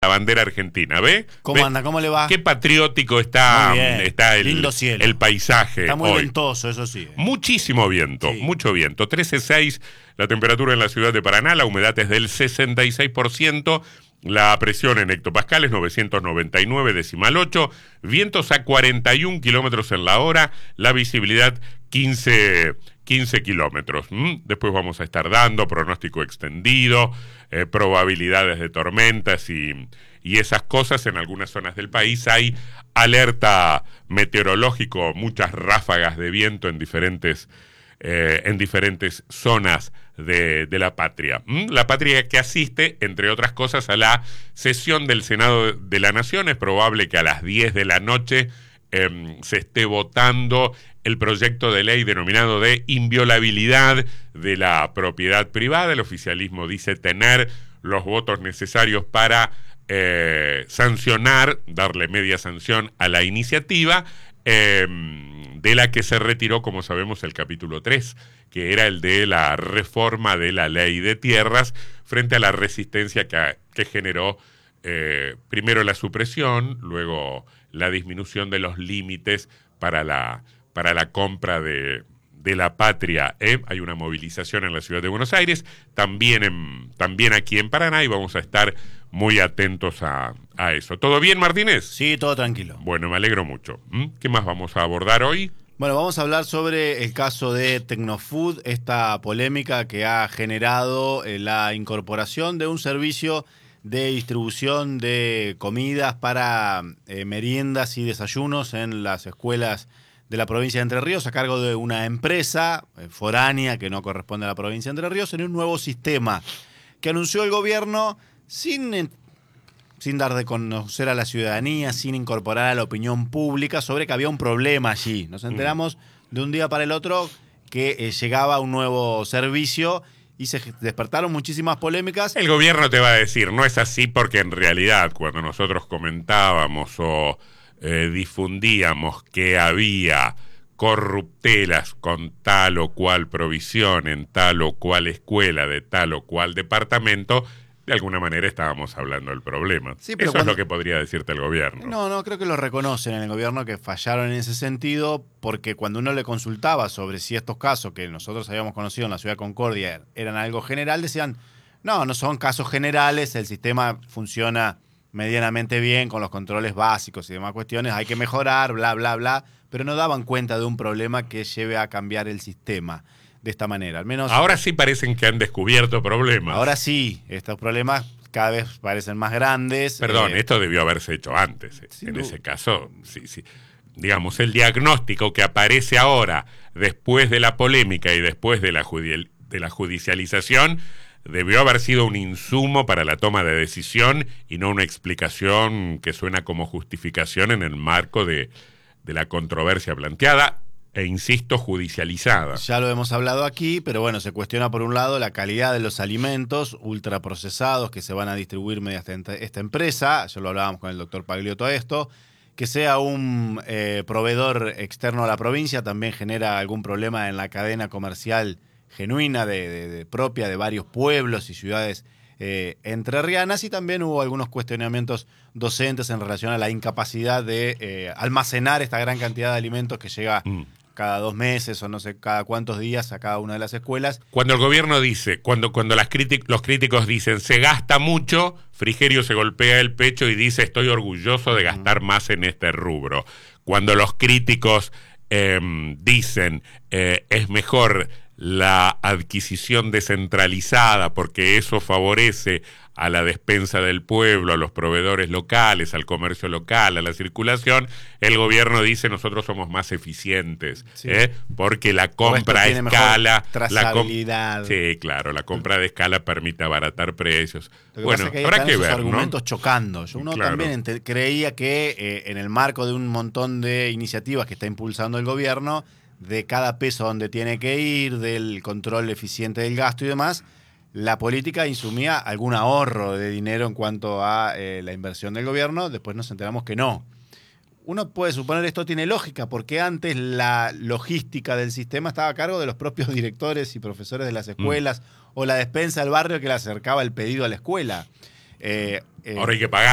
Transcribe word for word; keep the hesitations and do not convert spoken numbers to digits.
la bandera argentina, ¿ve? ¿Cómo ¿Ve? anda? ¿Cómo le va? Qué patriótico está, Muy bien. está el, Lindo cielo. el paisaje Está muy hoy. ventoso, eso sí. Muchísimo viento, Sí. mucho viento. trece coma seis la temperatura en la ciudad de Paraná, la humedad es del sesenta y seis por ciento, la presión en hectopascales novecientos noventa y nueve decimal ocho, vientos a cuarenta y un kilómetros en la hora, la visibilidad quince, quince kilómetros. ¿Mm? Después vamos a estar dando pronóstico extendido, eh, probabilidades de tormentas y, y esas cosas. En algunas zonas del país hay alerta meteorológico, muchas ráfagas de viento en diferentes, eh, en diferentes zonas de, de la patria. ¿Mm? La patria que asiste, entre otras cosas, a la sesión del Senado de la Nación. Es probable que a las diez de la noche eh, se esté votando el proyecto de ley denominado de inviolabilidad de la propiedad privada. El oficialismo dice tener los votos necesarios para eh, sancionar, darle media sanción a la iniciativa, eh, de la que se retiró, como sabemos, el capítulo tres, que era el de la reforma de la ley de tierras, frente a la resistencia que, que generó eh, primero la supresión, luego la disminución de los límites para la, para la compra de, de la patria. ¿eh? Hay una movilización en la ciudad de Buenos Aires, también, en, también aquí en Paraná, y vamos a estar muy atentos a, a eso. ¿Todo bien, Martínez? Sí, todo tranquilo. Bueno, me alegro mucho. ¿Mm? ¿Qué más vamos a abordar hoy? Bueno, vamos a hablar sobre el caso de Tecnofood, esta polémica que ha generado eh, la incorporación de un servicio de distribución de comidas para eh, meriendas y desayunos en las escuelas de la provincia de Entre Ríos a cargo de una empresa eh, foránea que no corresponde a la provincia de Entre Ríos, en un nuevo sistema que anunció el gobierno sin, sin dar de conocer a la ciudadanía, sin incorporar a la opinión pública sobre que había un problema allí. Nos enteramos mm. de un día para el otro que eh, llegaba un nuevo servicio y se despertaron muchísimas polémicas. El gobierno te va a decir, no es así, porque en realidad cuando nosotros comentábamos o eh, difundíamos que había corruptelas con tal o cual provisión en tal o cual escuela de tal o cual departamento, de alguna manera estábamos hablando del problema. Sí, pero Eso cuando... es lo que podría decirte el gobierno. No, no, creo que lo reconocen en el gobierno, que fallaron en ese sentido, porque cuando uno le consultaba sobre si estos casos que nosotros habíamos conocido en la ciudad de Concordia eran algo general, decían, no, no son casos generales, el sistema funciona medianamente bien con los controles básicos y demás cuestiones, hay que mejorar, bla, bla, bla, pero no daban cuenta de un problema que lleve a cambiar el sistema de esta manera. Al menos ahora sí parecen que han descubierto problemas. Ahora sí, estos problemas cada vez parecen más grandes. Perdón, eh, debió de haberse hecho antes. Eh. En no. ese caso, sí, sí. Digamos, el diagnóstico que aparece ahora, después de la polémica y después de la, judi- de la judicialización, debió haber sido un insumo para la toma de decisión y no una explicación que suena como justificación en el marco de, de la controversia planteada e, insisto, judicializada. Ya lo hemos hablado aquí, pero bueno, se cuestiona por un lado la calidad de los alimentos ultraprocesados que se van a distribuir mediante esta empresa, ya lo hablábamos con el doctor Pagliotto esto, que sea un eh, proveedor externo a la provincia también genera algún problema en la cadena comercial genuina de, de, de propia de varios pueblos y ciudades eh, entrerrianas, y también hubo algunos cuestionamientos docentes en relación a la incapacidad de eh, almacenar esta gran cantidad de alimentos que llega mm. cada dos meses o no sé cada cuántos días a cada una de las escuelas. Cuando el gobierno dice, cuando, cuando las crític- los críticos dicen se gasta mucho, Frigerio se golpea el pecho y dice estoy orgulloso de gastar mm. más en este rubro. Cuando los críticos eh, dicen eh, es mejor la adquisición descentralizada porque eso favorece a la despensa del pueblo, a los proveedores locales, al comercio local, a la circulación, el gobierno dice nosotros somos más eficientes, sí. ¿eh? porque la compra a escala, trazabilidad. La com- sí, claro, la compra de escala permite abaratar precios. Lo que bueno, pasa es que habrá que ver, argumentos ¿no? chocando. Uno claro. también ente- creía que eh, en el marco de un montón de iniciativas que está impulsando el gobierno, de cada peso donde tiene que ir, del control eficiente del gasto y demás, la política insumía algún ahorro de dinero en cuanto a eh, la inversión del gobierno. Después nos enteramos que no. Uno puede suponer esto tiene lógica, porque antes la logística del sistema estaba a cargo de los propios directores y profesores de las escuelas, mm. o la despensa del barrio que le acercaba el pedido a la escuela. Eh, eh, Ahora hay que pagar.